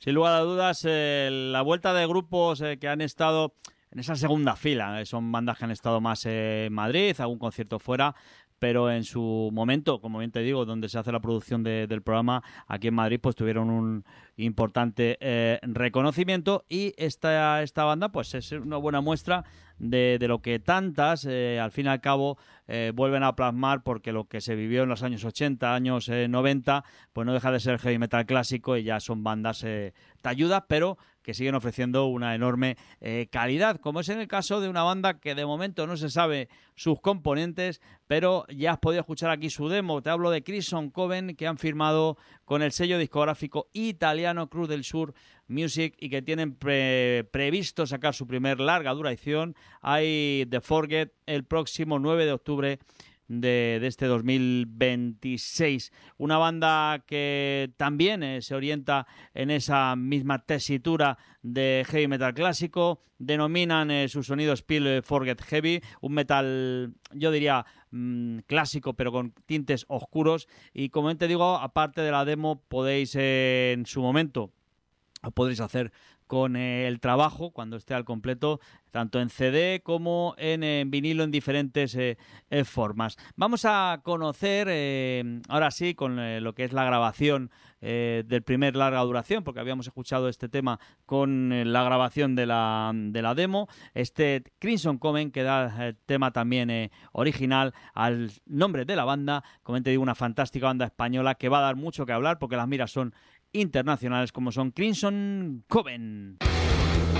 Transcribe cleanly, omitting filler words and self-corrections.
sin lugar a dudas, la vuelta de grupos que han estado en esa segunda fila. Son bandas que han estado más en Madrid, algún concierto fuera, pero en su momento, como bien te digo, donde se hace la producción del programa, aquí en Madrid, pues tuvieron un importante reconocimiento, y esta banda pues es una buena muestra de lo que tantas, al fin y al cabo, vuelven a plasmar, porque lo que se vivió en los años 80, años 90, pues no deja de ser heavy metal clásico, y ya son bandas talludas, pero que siguen ofreciendo una enorme calidad, como es en el caso de una banda que de momento no se sabe sus componentes, pero ya has podido escuchar aquí su demo. Te hablo de Crimson Coven, que han firmado con el sello discográfico italiano Cruz del Sur Music, y que tienen previsto sacar su primer larga duración, I The Forget, el próximo 9 de octubre de este 2026. Una banda que también se orienta en esa misma tesitura de heavy metal clásico. Denominan su sonido Spill Forget Heavy, un metal, yo diría, clásico, pero con tintes oscuros. Y como te digo, aparte de la demo, podéis en su momento, o podréis hacer con el trabajo cuando esté al completo, tanto en CD como en vinilo, en diferentes formas. Vamos a conocer ahora sí con lo que es la grabación del primer larga duración, porque habíamos escuchado este tema con la grabación de la demo. Este Crimson Coven, que da el tema también original al nombre de la banda. Como te digo, una fantástica banda española que va a dar mucho que hablar, porque las miras son internacionales, como son Crimson Coven.